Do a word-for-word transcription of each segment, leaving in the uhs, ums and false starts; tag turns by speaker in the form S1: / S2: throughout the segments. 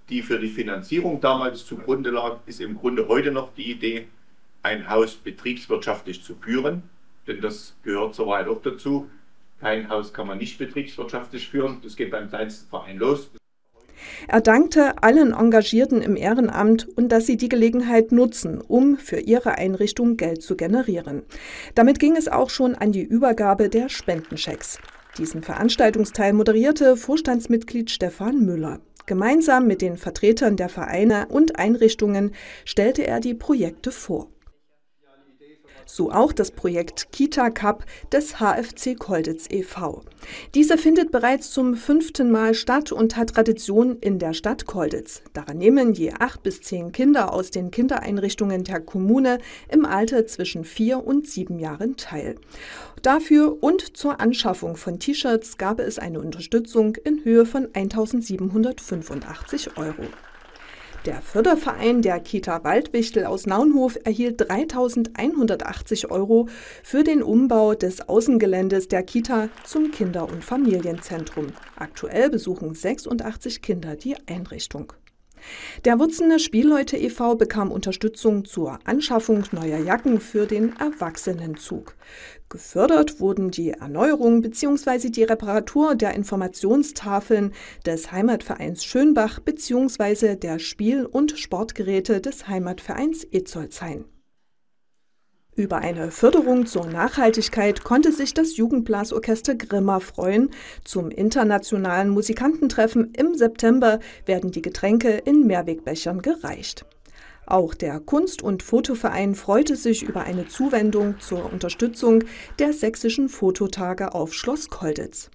S1: die für die Finanzierung damals zugrunde lag, ist im Grunde heute noch die Idee, ein Haus betriebswirtschaftlich zu führen, denn das gehört soweit auch dazu. Kein Haus kann man nicht betriebswirtschaftlich führen, das geht beim kleinsten Verein los.
S2: Er dankte allen Engagierten im Ehrenamt und dass sie die Gelegenheit nutzen, um für ihre Einrichtung Geld zu generieren. Damit ging es auch schon an die Übergabe der Spendenchecks. Diesen Veranstaltungsteil moderierte Vorstandsmitglied Stefan Müller. Gemeinsam mit den Vertretern der Vereine und Einrichtungen stellte er die Projekte vor. So auch das Projekt Kita Cup des H F C Kolditz e V Diese findet bereits zum fünften Mal statt und hat Tradition in der Stadt Kolditz. Daran nehmen je acht bis zehn Kinder aus den Kindereinrichtungen der Kommune im Alter zwischen vier und sieben Jahren teil. Dafür und zur Anschaffung von T-Shirts gab es eine Unterstützung in Höhe von eintausendsiebenhundertfünfundachtzig Euro. Der Förderverein der Kita Waldwichtel aus Naunhof erhielt dreitausendeinhundertachtzig Euro für den Umbau des Außengeländes der Kita zum Kinder- und Familienzentrum. Aktuell besuchen sechsundachtzig Kinder die Einrichtung. Der Wutzener Spielleute e V bekam Unterstützung zur Anschaffung neuer Jacken für den Erwachsenenzug. Gefördert wurden die Erneuerung bzw. die Reparatur der Informationstafeln des Heimatvereins Schönbach bzw. der Spiel- und Sportgeräte des Heimatvereins Etzolshain. Über eine Förderung zur Nachhaltigkeit konnte sich das Jugendblasorchester Grimma freuen. Zum internationalen Musikantentreffen im September werden die Getränke in Mehrwegbechern gereicht. Auch der Kunst- und Fotoverein freute sich über eine Zuwendung zur Unterstützung der sächsischen Fototage auf Schloss Kolditz.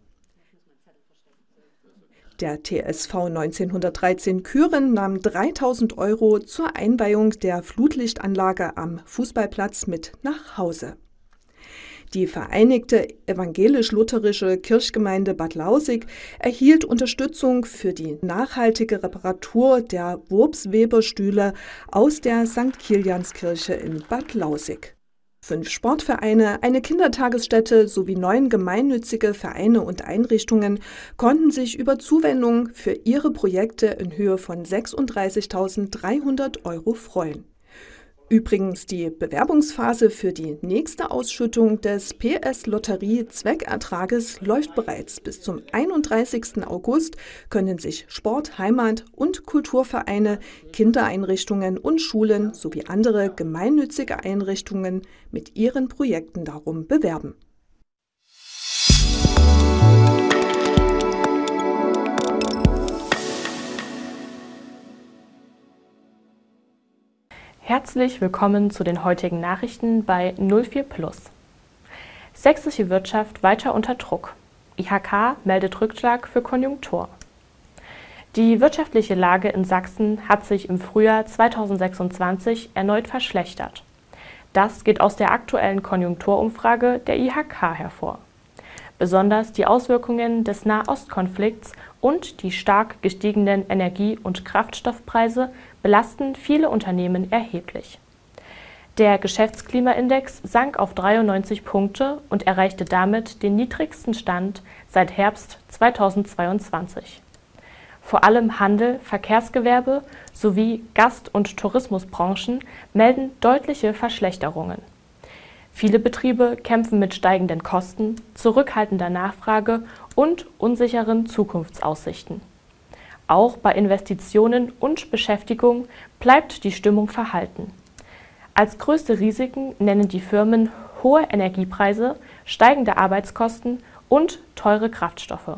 S2: Der T S V neunzehnhundertdreizehn Kühren nahm dreitausend Euro zur Einweihung der Flutlichtanlage am Fußballplatz mit nach Hause. Die Vereinigte Evangelisch-Lutherische Kirchgemeinde Bad Lausick erhielt Unterstützung für die nachhaltige Reparatur der Wurpsweberstühle aus der Sankt Kilianskirche in Bad Lausick. Fünf Sportvereine, eine Kindertagesstätte sowie neun gemeinnützige Vereine und Einrichtungen konnten sich über Zuwendung für ihre Projekte in Höhe von sechsunddreißigtausenddreihundert Euro freuen. Übrigens, die Bewerbungsphase für die nächste Ausschüttung des P S-Lotterie-Zweckertrages läuft bereits. Bis zum einunddreißigsten August können sich Sport-, Heimat- und Kulturvereine, Kindereinrichtungen und Schulen sowie andere gemeinnützige Einrichtungen mit ihren Projekten darum bewerben.
S3: Herzlich willkommen zu den heutigen Nachrichten bei null vier Plus. Sächsische Wirtschaft weiter unter Druck. I H K meldet Rückschlag für Konjunktur. Die wirtschaftliche Lage in Sachsen hat sich im Frühjahr zweitausendsechsundzwanzig erneut verschlechtert. Das geht aus der aktuellen Konjunkturumfrage der I H K hervor. Besonders die Auswirkungen des Nahostkonflikts und die stark gestiegenen Energie- und Kraftstoffpreise belasten viele Unternehmen erheblich. Der Geschäftsklimaindex sank auf dreiundneunzig Punkte und erreichte damit den niedrigsten Stand seit Herbst zweitausendzweiundzwanzig. Vor allem Handel, Verkehrsgewerbe sowie Gast- und Tourismusbranchen melden deutliche Verschlechterungen. Viele Betriebe kämpfen mit steigenden Kosten, zurückhaltender Nachfrage und unsicheren Zukunftsaussichten. Auch bei Investitionen und Beschäftigung bleibt die Stimmung verhalten. Als größte Risiken nennen die Firmen hohe Energiepreise, steigende Arbeitskosten und teure Kraftstoffe.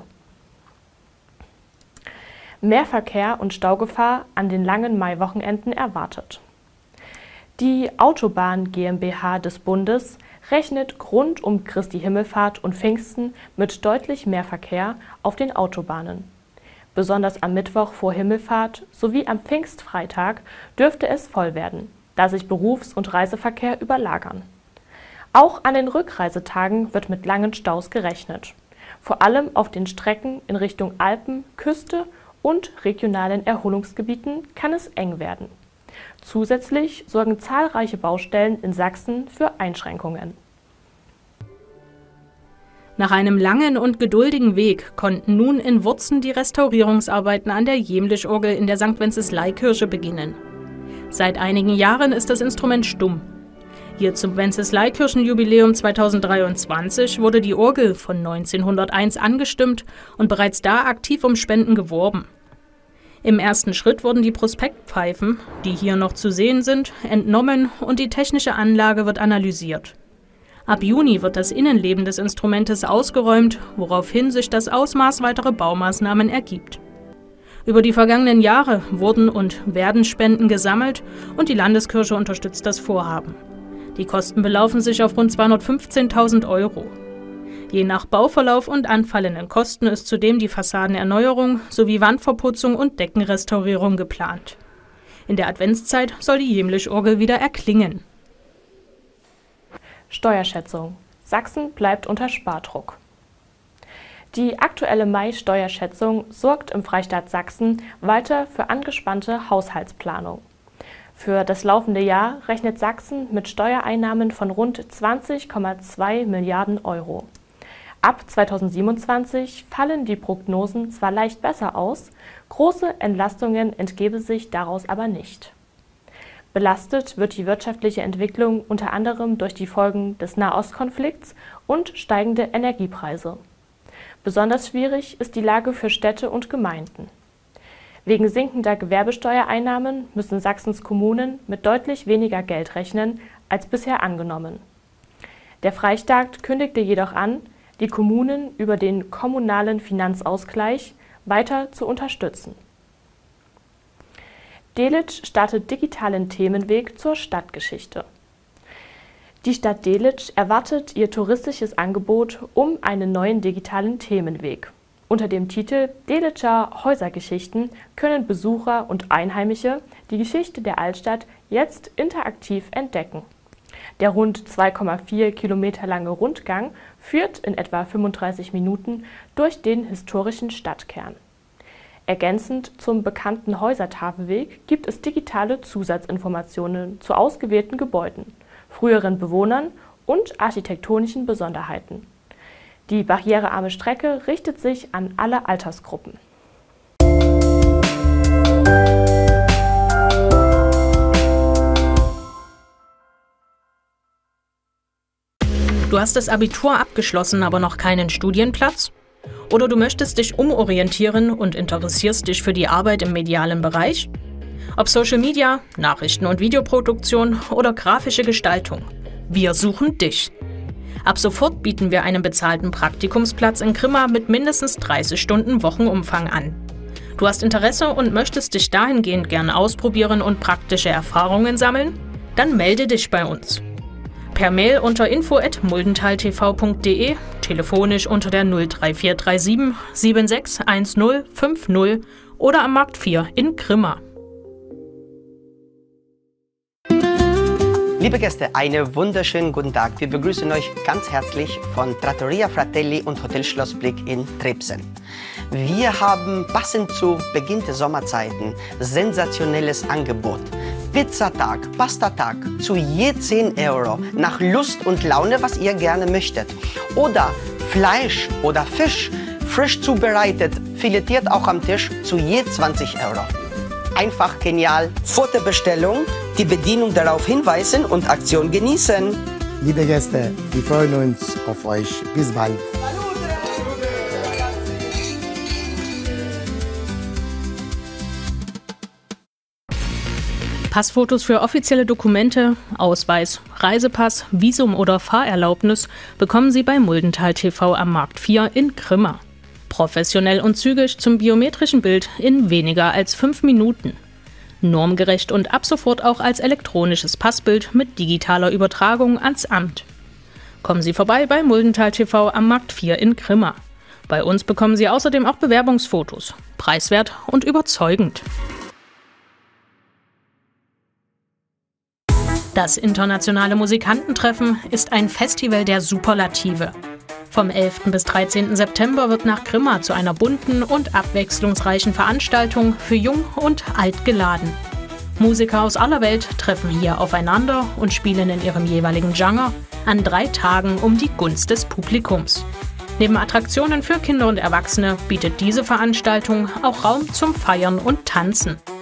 S3: Mehr Verkehr und Staugefahr an den langen Maiwochenenden erwartet. Die Autobahn GmbH des Bundes rechnet rund um Christi Himmelfahrt und Pfingsten mit deutlich mehr Verkehr auf den Autobahnen. Besonders am Mittwoch vor Himmelfahrt sowie am Pfingstfreitag dürfte es voll werden, da sich Berufs- und Reiseverkehr überlagern. Auch an den Rückreisetagen wird mit langen Staus gerechnet. Vor allem auf den Strecken in Richtung Alpen, Küste und regionalen Erholungsgebieten kann es eng werden. Zusätzlich sorgen zahlreiche Baustellen in Sachsen für Einschränkungen.
S4: Nach einem langen und geduldigen Weg konnten nun in Wurzen die Restaurierungsarbeiten an der Jemlich-Orgel in der Sankt Wenceslaikirche beginnen. Seit einigen Jahren ist das Instrument stumm. Hier zum Wenceslaikirchenjubiläum zweitausenddreiundzwanzig wurde die Orgel von neunzehnhunderteins angestimmt und bereits da aktiv um Spenden geworben. Im ersten Schritt wurden die Prospektpfeifen, die hier noch zu sehen sind, entnommen und die technische Anlage wird analysiert. Ab Juni wird das Innenleben des Instrumentes ausgeräumt, woraufhin sich das Ausmaß weiterer Baumaßnahmen ergibt. Über die vergangenen Jahre wurden und werden Spenden gesammelt und die Landeskirche unterstützt das Vorhaben. Die Kosten belaufen sich auf rund zweihundertfünfzehntausend Euro. Je nach Bauverlauf und anfallenden Kosten ist zudem die Fassadenerneuerung sowie Wandverputzung und Deckenrestaurierung geplant. In der Adventszeit soll die Jemlich-Orgel wieder erklingen.
S3: Steuerschätzung. Sachsen bleibt unter Spardruck. Die aktuelle Mai-Steuerschätzung sorgt im Freistaat Sachsen weiter für angespannte Haushaltsplanung. Für das laufende Jahr rechnet Sachsen mit Steuereinnahmen von rund zwanzig Komma zwei Milliarden Euro. Ab zweitausendsiebenundzwanzig fallen die Prognosen zwar leicht besser aus, große Entlastungen entgebe sich daraus aber nicht. Belastet wird die wirtschaftliche Entwicklung unter anderem durch die Folgen des Nahostkonflikts und steigende Energiepreise. Besonders schwierig ist die Lage für Städte und Gemeinden. Wegen sinkender Gewerbesteuereinnahmen müssen Sachsens Kommunen mit deutlich weniger Geld rechnen als bisher angenommen. Der Freistaat kündigte jedoch an, die Kommunen über den kommunalen Finanzausgleich weiter zu unterstützen. Delitzsch startet digitalen Themenweg zur Stadtgeschichte. Die Stadt Delitzsch erwartet ihr touristisches Angebot um einen neuen digitalen Themenweg. Unter dem Titel Delitscher Häusergeschichten können Besucher und Einheimische die Geschichte der Altstadt jetzt interaktiv entdecken. Der rund zwei Komma vier Kilometer lange Rundgang führt in etwa fünfunddreißig Minuten durch den historischen Stadtkern. Ergänzend zum bekannten Häusertafelweg gibt es digitale Zusatzinformationen zu ausgewählten Gebäuden, früheren Bewohnern und architektonischen Besonderheiten. Die barrierearme Strecke richtet sich an alle Altersgruppen.
S4: Du hast das Abitur abgeschlossen, aber noch keinen Studienplatz? Oder du möchtest dich umorientieren und interessierst dich für die Arbeit im medialen Bereich? Ob Social Media, Nachrichten- und Videoproduktion oder grafische Gestaltung. Wir suchen dich. Ab sofort bieten wir einen bezahlten Praktikumsplatz in Grimma mit mindestens dreißig Stunden Wochenumfang an. Du hast Interesse und möchtest dich dahingehend gern ausprobieren und praktische Erfahrungen sammeln? Dann melde dich bei uns. Per Mail unter info at muldentaltv punkt de, telefonisch unter der null drei vier drei sieben sieben sechs eins null fünf null oder am Markt vier in Grimma.
S5: Liebe Gäste, einen wunderschönen guten Tag. Wir begrüßen euch ganz herzlich von Trattoria Fratelli und Hotel Schlossblick in Trebsen. Wir haben passend zu Beginn der Sommerzeiten sensationelles Angebot. Pizzatag, Pastatag zu je zehn Euro, nach Lust und Laune, was ihr gerne möchtet. Oder Fleisch oder Fisch, frisch zubereitet, filetiert auch am Tisch zu je zwanzig Euro. Einfach genial. Vor der Bestellung die Bedienung darauf hinweisen und Aktion genießen.
S6: Liebe Gäste, wir freuen uns auf euch. Bis bald.
S4: Passfotos für offizielle Dokumente, Ausweis, Reisepass, Visum oder Fahrerlaubnis bekommen Sie bei Muldental T V am Markt vier in Grimma. Professionell und zügig zum biometrischen Bild in weniger als fünf Minuten. Normgerecht und ab sofort auch als elektronisches Passbild mit digitaler Übertragung ans Amt. Kommen Sie vorbei bei Muldental T V am Markt vier in Grimma. Bei uns bekommen Sie außerdem auch Bewerbungsfotos. Preiswert und überzeugend. Das internationale Musikantentreffen ist ein Festival der Superlative. Vom elften bis dreizehnten September wird nach Grimma zu einer bunten und abwechslungsreichen Veranstaltung für Jung und Alt geladen. Musiker aus aller Welt treffen hier aufeinander und spielen in ihrem jeweiligen Genre an drei Tagen um die Gunst des Publikums. Neben Attraktionen für Kinder und Erwachsene bietet diese Veranstaltung auch Raum zum Feiern und Tanzen.